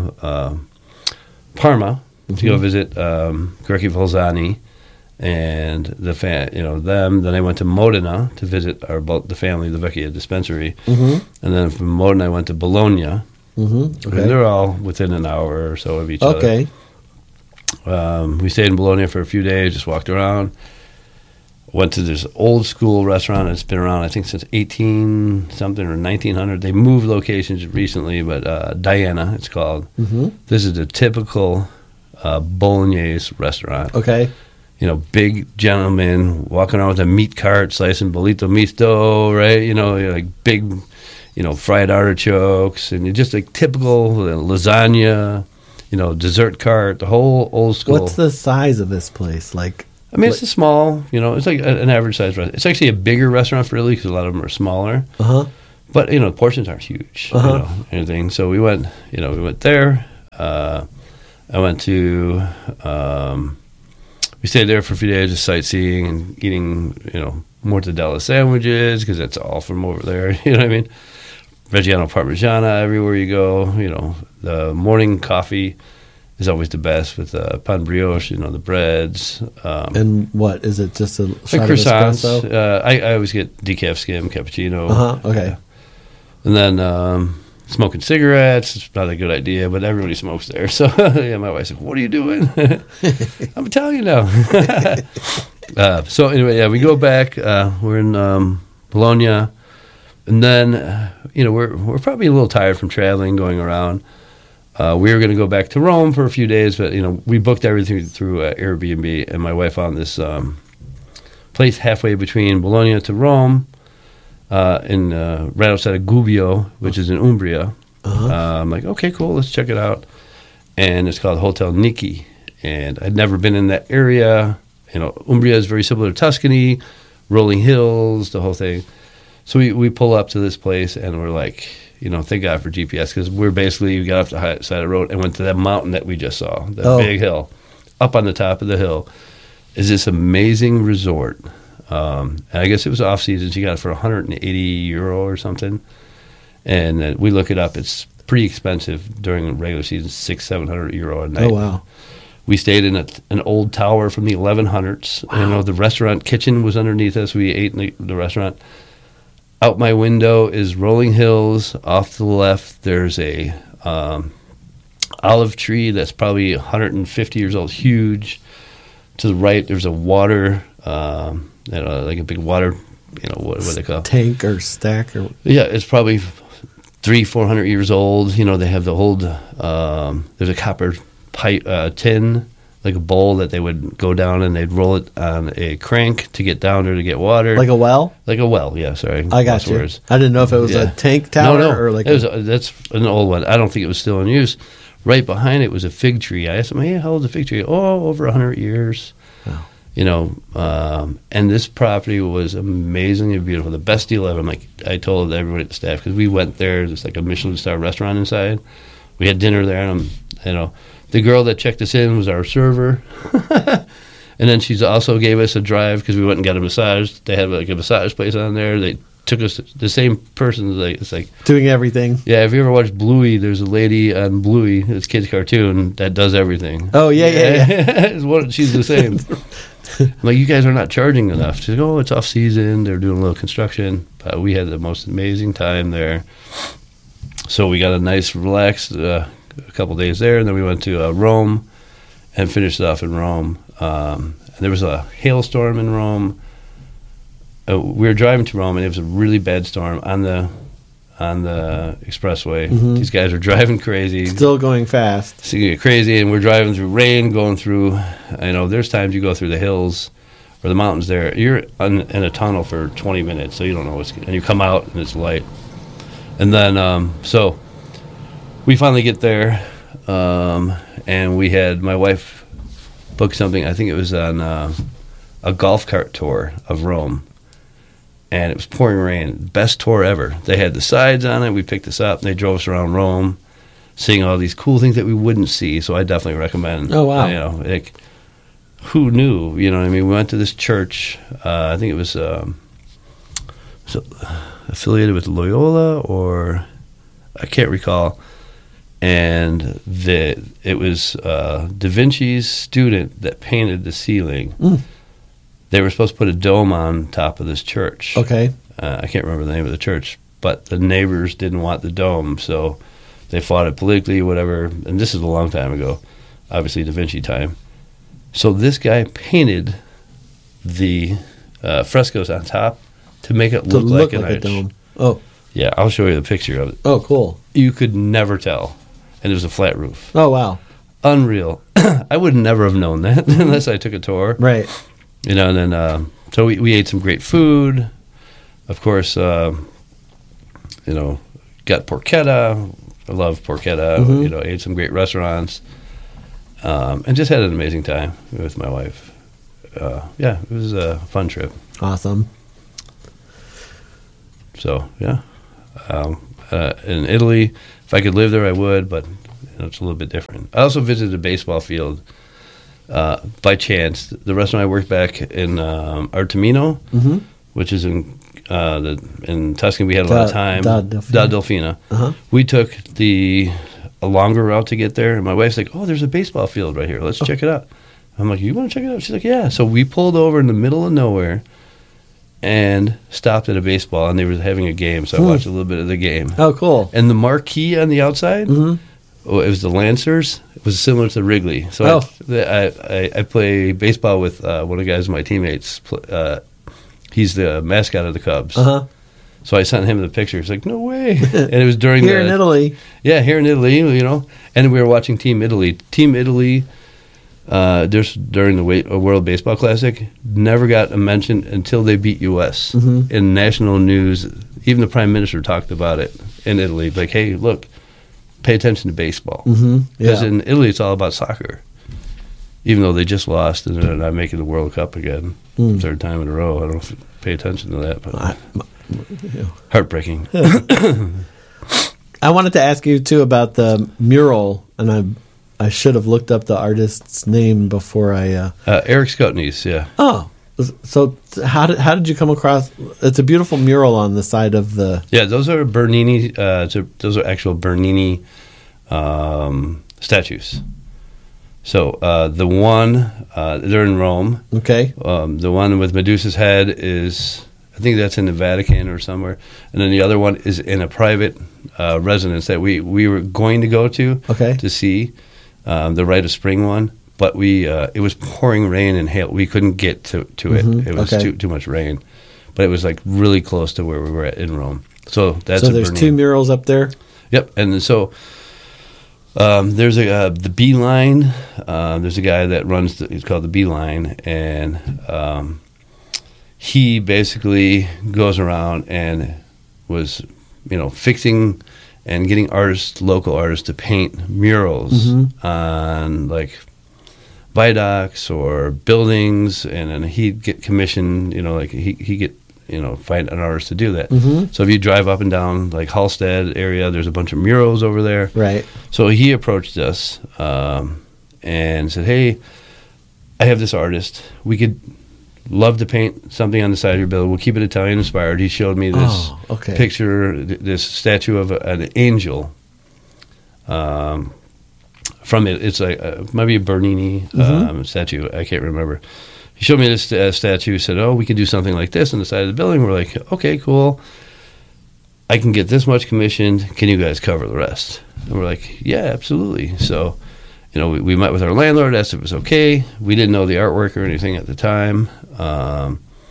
[SPEAKER 2] Parma to go visit Greci Falzani and them. Then I went to Modena to visit the family, the Vecchia Dispensary, and then from Modena I went to Bologna. Okay. And they're all within an hour or so of each other.
[SPEAKER 1] Okay.
[SPEAKER 2] We stayed in Bologna for a few days, just walked around. Went to this old school restaurant that's been around, I think, since 18-something or 1900. They moved locations recently, but Diana, it's called. This is a typical Bolognese restaurant.
[SPEAKER 1] Okay.
[SPEAKER 2] Big gentleman walking around with a meat cart, slicing bollito misto, right? Like big, fried artichokes, and just like typical lasagna. Dessert cart, the whole old school.
[SPEAKER 1] What's the size of this place? Like,
[SPEAKER 2] I mean, it's a small, it's like an average size restaurant. It's actually a bigger restaurant for Italy because a lot of them are smaller. But the portions aren't huge. Anything. So we went. We went there. I went to. We stayed there for a few days, just sightseeing and eating, mortadella sandwiches because that's all from over there. You know what I mean? Reggiano Parmigiana everywhere you go. The morning coffee is always the best with pan brioche, the breads.
[SPEAKER 1] And what is it? Just a shot of
[SPEAKER 2] croissants.
[SPEAKER 1] espresso?
[SPEAKER 2] I always get decaf skim cappuccino.
[SPEAKER 1] Okay.
[SPEAKER 2] And then smoking cigarettes. It's not a good idea, but everybody smokes there. So my wife's like, "What are you doing?" I'm Italian now. So anyway, we go back. We're in Bologna, and then we're probably a little tired from traveling, going around. We were going to go back to Rome for a few days, but we booked everything through Airbnb, and my wife found this place halfway between Bologna to Rome, right outside of Gubbio, which is in Umbria. I'm like, okay, cool, let's check it out. And it's called Hotel Niki, and I'd never been in that area. Umbria is very similar to Tuscany, rolling hills, the whole thing. So we pull up to this place, and we're like, thank God for GPS, because we got off the side of the road and went to that mountain that we just saw, that big hill. Up on the top of the hill is this amazing resort. And I guess it was off season. She got it for €180 or something. And we look it up. It's pretty expensive during regular season, €600-700 a night.
[SPEAKER 1] Oh, wow.
[SPEAKER 2] We stayed in an old tower from the 1100s. Wow. The restaurant kitchen was underneath us. We ate in the restaurant. Out my window is rolling hills. Off to the left, there's a olive tree that's probably 150 years old, huge. To the right, there's a water, like a big water, what they call it?
[SPEAKER 1] Tank or stack or
[SPEAKER 2] yeah, it's probably 300-400 years old. They have the old. There's a copper pipe tin, like a bowl that they would go down and they'd roll it on a crank to get down there to get water.
[SPEAKER 1] Like a well?
[SPEAKER 2] Like a well, yeah, sorry.
[SPEAKER 1] I got you.
[SPEAKER 2] Words.
[SPEAKER 1] I didn't know if it was a tank tower or like
[SPEAKER 2] that's an old one. I don't think it was still in use. Right behind it was a fig tree. I asked him, hey, how old is a fig tree? Oh, over 100 years. Wow. And this property was amazingly beautiful. The best deal ever. I told everybody at the staff, because we went there. There's like a Michelin star restaurant inside. We had dinner there, and the girl that checked us in was our server. And then she also gave us a drive because we went and got a massage. They had like a massage place on there. They took us, the same person. It's like
[SPEAKER 1] doing everything.
[SPEAKER 2] Yeah, if you ever watched Bluey, there's a lady on Bluey, this kid's cartoon, that does everything.
[SPEAKER 1] Oh, yeah.
[SPEAKER 2] She's the same. I'm like, you guys are not charging enough. She's like, oh, it's off season. They're doing a little construction. But we had the most amazing time there. So we got a nice, relaxed a couple days there, and then we went to Rome and finished it off in Rome. And there was a hailstorm in Rome. we were driving to Rome, and it was a really bad storm on the expressway. These guys are driving crazy,
[SPEAKER 1] still going fast.
[SPEAKER 2] So you get crazy, and we're driving through rain, going through. There's times you go through the hills or the mountains. There, you're in a tunnel for 20 minutes, so you don't know and you come out and it's light. And then, so we finally get there, and we had my wife booked something. I think it was on a golf cart tour of Rome. And it was pouring rain. Best tour ever. They had the sides on it. We picked this up, and they drove us around Rome, seeing all these cool things that we wouldn't see. So I definitely recommend.
[SPEAKER 1] Oh, wow.
[SPEAKER 2] Who knew? We went to this church. I think it was affiliated with Loyola, or I can't recall. And it was Da Vinci's student that painted the ceiling. They were supposed to put a dome on top of this church.
[SPEAKER 1] Okay.
[SPEAKER 2] I can't remember the name of the church, but the neighbors didn't want the dome, so they fought it politically, whatever. And this is a long time ago, obviously Da Vinci time. So this guy painted the frescoes on top to make it look like a dome.
[SPEAKER 1] Oh.
[SPEAKER 2] Yeah, I'll show you the picture of it.
[SPEAKER 1] Oh, cool.
[SPEAKER 2] You could never tell. And it was a flat roof.
[SPEAKER 1] Oh, wow.
[SPEAKER 2] Unreal. I would never have known that unless I took a tour.
[SPEAKER 1] Right.
[SPEAKER 2] And then, so we ate some great food. Of course, got porchetta. I love porchetta. Ate some great restaurants. And just had an amazing time with my wife. It was a fun trip.
[SPEAKER 1] Awesome.
[SPEAKER 2] So, yeah. In Italy, if I could live there, I would, but it's a little bit different. I also visited a baseball field. By chance, the restaurant I worked back in Artemino, which is in Tuscany, we had a lot of time. Da Delfina. We took a longer route to get there, and my wife's like, "Oh, there's a baseball field right here. Let's check it out." I'm like, "You want to check it out?" She's like, "Yeah." So we pulled over in the middle of nowhere and stopped at a baseball, and they were having a game. So I watched a little bit of the game.
[SPEAKER 1] Oh, cool!
[SPEAKER 2] And the marquee on the outside. Oh, it was the Lancers. It was similar to Wrigley. So I play baseball with one of the guys, my teammates. He's the mascot of the Cubs. So I sent him the picture. He's like, "No way!" And it was during
[SPEAKER 1] here in Italy.
[SPEAKER 2] Yeah, here in Italy, And we were watching Team Italy. Team Italy, just during the World Baseball Classic, never got a mention until they beat U.S. In national news. Even the Prime Minister talked about it in Italy. Like, hey, look. Pay attention to baseball. Because in Italy, it's all about soccer. Even though they just lost and they're not making the World Cup again, third time in a row. I don't know if you pay attention to that, but heartbreaking.
[SPEAKER 1] I wanted to ask you, too, about the mural, and I should have looked up the artist's name before I...
[SPEAKER 2] Eric Skotnies, yeah.
[SPEAKER 1] Oh, so how did you come across? It's a beautiful mural on the side of the.
[SPEAKER 2] Yeah, those are Bernini. Those are actual Bernini statues. So the one they're in Rome.
[SPEAKER 1] Okay.
[SPEAKER 2] The one with Medusa's head is, I think that's in the Vatican or somewhere, and then the other one is in a private residence that we were going to go to.
[SPEAKER 1] Okay.
[SPEAKER 2] To see the Rite of Spring one. But it was pouring rain and hail. We couldn't get to it. It was too much rain. But it was like really close to where we were at in Rome. So that's
[SPEAKER 1] so there's two murals up there?
[SPEAKER 2] Yep. And so there's the Beeline. There's a guy that runs, it's called the Beeline. And he basically goes around and was, fixing and getting local artists to paint murals on like viaducts or buildings, and then he'd get commissioned, he get, find an artist to do that. So if you drive up and down like Halstead area, there's a bunch of murals over there.
[SPEAKER 1] Right.
[SPEAKER 2] So he approached us and said, "Hey, I have this artist. We could love to paint something on the side of your building. We'll keep it Italian inspired." He showed me this picture, this statue of an angel. From it, it's like maybe a Bernini statue. I can't remember. He showed me this statue. Said, "Oh, we can do something like this on the side of the building." We're like, "Okay, cool. I can get this much commissioned. Can you guys cover the rest?" And we're like, "Yeah, absolutely." So, we met with our landlord, asked if it was okay. We didn't know the artwork or anything at the time,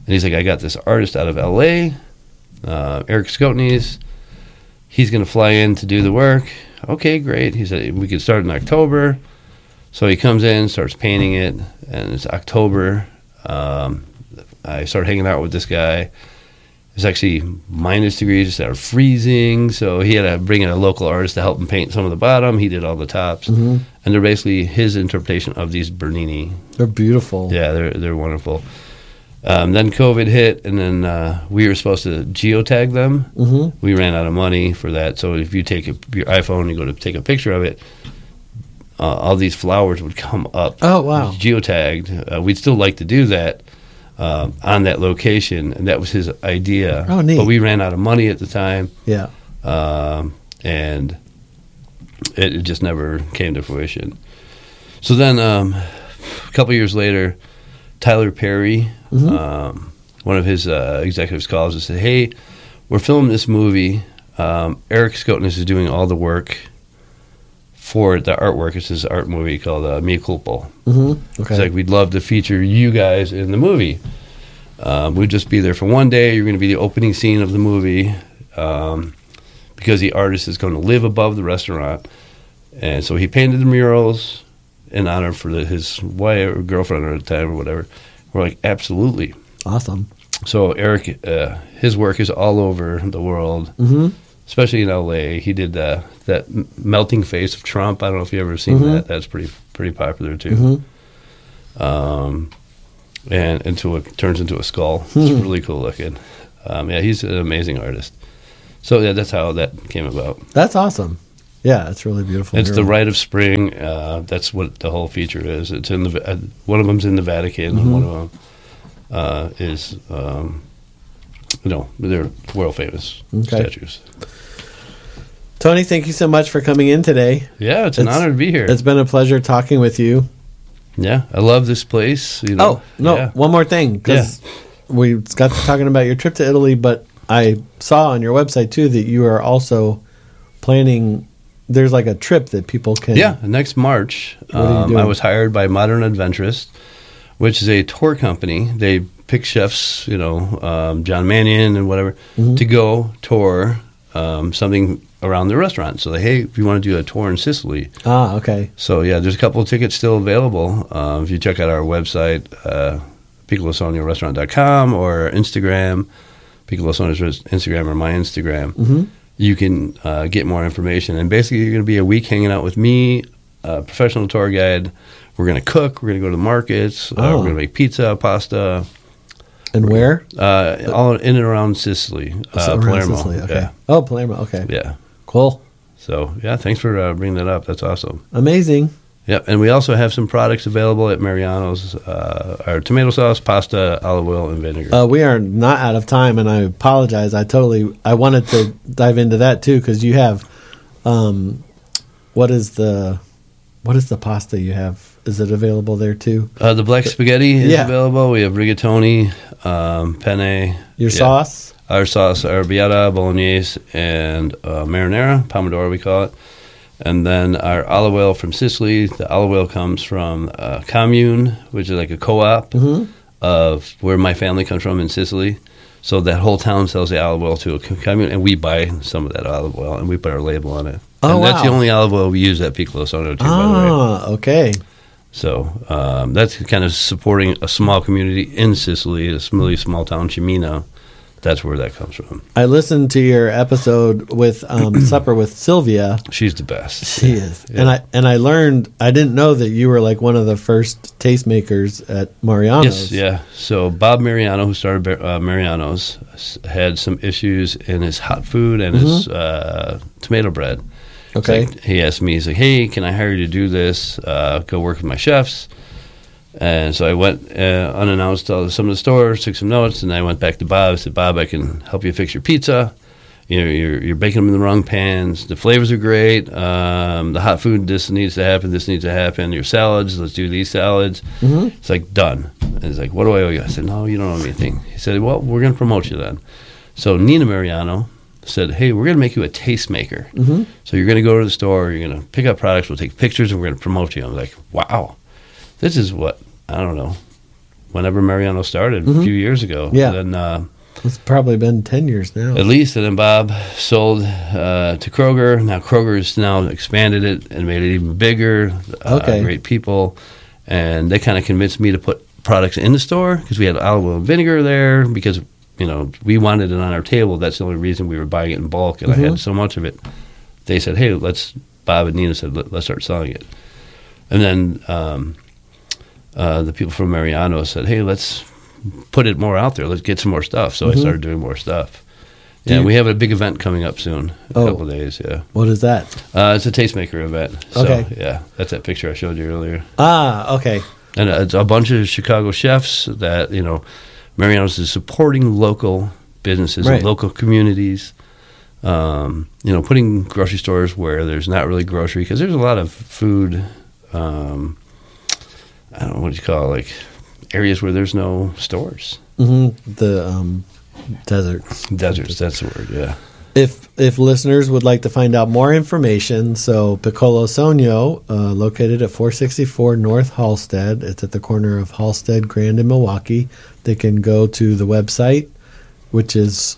[SPEAKER 2] And he's like, I got this artist out of L.A., Eric Skotnes. He's going to fly in to do the work. Okay, great. He said we could start in October. So he comes in, starts painting it, and it's October. I started hanging out with this guy. It's actually minus degrees, it started freezing, so he had to bring in a local artist to help him paint some of the bottom. He did all the tops. Mm-hmm. And they're basically his interpretation of these Bernini.
[SPEAKER 1] They're beautiful.
[SPEAKER 2] Yeah, they're wonderful. Then COVID hit, and then we were supposed to geotag them. Mm-hmm. We ran out of money for that, so if you take your iPhone and you go to take a picture of it, all these flowers would come up.
[SPEAKER 1] Oh, wow.
[SPEAKER 2] Geotagged. We'd still like to do that. On that location, and that was his idea.
[SPEAKER 1] Oh, neat.
[SPEAKER 2] But we ran out of money at the time.
[SPEAKER 1] Yeah.
[SPEAKER 2] And it just never came to fruition. So then a couple years later, Tyler Perry, one of his executives calls and said, hey, we're filming this movie. Eric Skotnes is doing all the work for the artwork. It's his art movie called Mea Culpa. Mm-hmm. Okay. It's like, we'd love to feature you guys in the movie. We'd just be there for one day. You're going to be the opening scene of the movie because the artist is going to live above the restaurant. And so he painted the murals in honor for his wife or girlfriend at the time or whatever. We're like, absolutely.
[SPEAKER 1] Awesome.
[SPEAKER 2] So Eric, his work is all over the world. Mm-hmm. Especially in L.A., he did that melting face of Trump. I don't know if you've ever seen that. That's pretty popular too. Mm-hmm. And it turns into a skull. It's really cool looking. Yeah, he's an amazing artist. So yeah, that's how that came about.
[SPEAKER 1] That's awesome. Yeah, it's really beautiful.
[SPEAKER 2] It's the Rite of Spring. That's what the whole feature is. It's in the one of them's in the Vatican, and one of them is. They're world famous statues.
[SPEAKER 1] Tony, thank you so much for coming in today.
[SPEAKER 2] Yeah, it's an honor to be here.
[SPEAKER 1] It's been a pleasure talking with you.
[SPEAKER 2] Yeah, I love this place.
[SPEAKER 1] One more thing, because we got to talking about your trip to Italy, but I saw on your website too that you are also planning. There's like a trip that people can.
[SPEAKER 2] Yeah, next March. I was hired by Modern Adventurist, which is a tour company. They pick chefs, John Mannion and whatever, to go tour something around the restaurant. So hey, if you want to do a tour in Sicily.
[SPEAKER 1] Ah, okay.
[SPEAKER 2] So yeah, there's a couple of tickets still available. If you check out our website, PiccoloSognoRestaurant.com or Instagram, Piccolo Sogno's Instagram or my Instagram, you can get more information. And basically, you're going to be a week hanging out with me, a professional tour guide. We're going to cook. We're going to go to the markets. We're going to make pizza, pasta.
[SPEAKER 1] And where?
[SPEAKER 2] All in and around Sicily. Palermo.
[SPEAKER 1] Sicily, okay.
[SPEAKER 2] Yeah.
[SPEAKER 1] Oh, Palermo, okay.
[SPEAKER 2] Yeah.
[SPEAKER 1] Cool.
[SPEAKER 2] So, yeah, thanks for bringing that up. That's awesome.
[SPEAKER 1] Amazing.
[SPEAKER 2] Yep, and we also have some products available at Mariano's. Our tomato sauce, pasta, olive oil, and vinegar.
[SPEAKER 1] We are not out of time, and I apologize. I wanted to dive into that, too, because you have, what is the pasta you have? Is it available there, too?
[SPEAKER 2] The black spaghetti is available. We have rigatoni, penne.
[SPEAKER 1] Your sauce?
[SPEAKER 2] Our sauce, arrabbiata, bolognese, and marinara, pomodoro we call it. And then our olive oil from Sicily. The olive oil comes from a commune, which is like a co-op of where my family comes from in Sicily. So that whole town sells the olive oil to a commune, and we buy some of that olive oil, and we put our label on it.
[SPEAKER 1] Oh,
[SPEAKER 2] and that's
[SPEAKER 1] wow.
[SPEAKER 2] the only olive oil we use at Piccolo Sogno, too, by the way.
[SPEAKER 1] Ah, okay.
[SPEAKER 2] So that's kind of supporting a small community in Sicily, a really small town, Cimino. That's where that comes from.
[SPEAKER 1] I listened to your episode with Supper with Sylvia.
[SPEAKER 2] She's the best.
[SPEAKER 1] She is. Yeah. And I learned, I didn't know that you were like one of the first tastemakers at Mariano's.
[SPEAKER 2] Yes, yeah. So Bob Mariano, who started Mariano's, had some issues in his hot food and his tomato bread.
[SPEAKER 1] Okay.
[SPEAKER 2] So he asked me, he's like, hey, can I hire you to do this? Go work with my chefs. And so I went unannounced to some of the stores, took some notes, and I went back to Bob. I said, Bob, I can help you fix your pizza. You're baking them in the wrong pans. The flavors are great. The hot food, this needs to happen, this needs to happen. Your salads, let's do these salads. It's like, done. And he's like, what do I owe you? I said, no, you don't owe me anything. He said, well, we're going to promote you then. So Nina Mariano said, hey, we're going to make you a tastemaker. So you're going to go to the store, you're going to pick up products, we'll take pictures, and we're going to promote you. I'm like, wow. This is what, I don't know, whenever Mariano started a few years ago.
[SPEAKER 1] Yeah.
[SPEAKER 2] And then
[SPEAKER 1] it's probably been 10 years now.
[SPEAKER 2] at least. And then Bob sold to Kroger. Now Kroger's now expanded it and made it even bigger.
[SPEAKER 1] Okay.
[SPEAKER 2] Great people. And they kind of convinced me to put products in the store because we had olive oil and vinegar there because, we wanted it on our table. That's the only reason we were buying it in bulk, and I had so much of it. They said, hey, Bob and Nina said, let's start selling it. And then the people from Mariano said, hey, let's put it more out there. Let's get some more stuff. So I started doing more stuff. Yeah, we have a big event coming up soon, a couple of days, yeah.
[SPEAKER 1] What is that?
[SPEAKER 2] It's a tastemaker event. So,
[SPEAKER 1] okay.
[SPEAKER 2] Yeah, that's that picture I showed you earlier.
[SPEAKER 1] Ah, okay.
[SPEAKER 2] And it's a bunch of Chicago chefs that, Mariano's is supporting local businesses and local communities. Putting grocery stores where there's not really grocery, because there's a lot of food, I don't know, what do you call it, like areas where there's no stores.
[SPEAKER 1] The deserts.
[SPEAKER 2] Deserts, that's the word, yeah.
[SPEAKER 1] If listeners would like to find out more information, so Piccolo Sonio, located at 464 North Halstead. It's at the corner of Halstead, Grand, and Milwaukee. They can go to the website, which is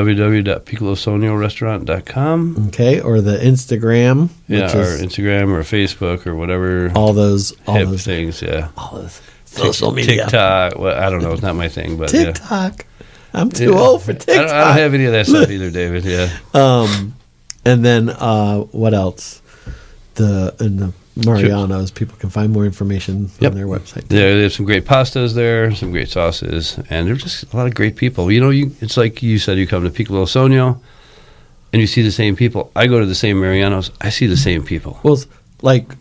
[SPEAKER 2] www.piccolosonio.restaurant.com.
[SPEAKER 1] Okay, or the Instagram.
[SPEAKER 2] Yeah, or Instagram or Facebook or whatever.
[SPEAKER 1] All those
[SPEAKER 2] things, yeah.
[SPEAKER 1] All those social media.
[SPEAKER 2] TikTok, well, I don't know, it's not my thing, but
[SPEAKER 1] TikTok. Yeah. I'm too old for TikTok.
[SPEAKER 2] I don't have any of that stuff either, David. Yeah.
[SPEAKER 1] And then what else? In the Mariano's, people can find more information on their website.
[SPEAKER 2] Yeah, they have some great pastas there, some great sauces, and there's just a lot of great people. It's like you said, you come to Piccolo Sonio, and you see the same people. I go to the same Mariano's, I see the same people.
[SPEAKER 1] Well, like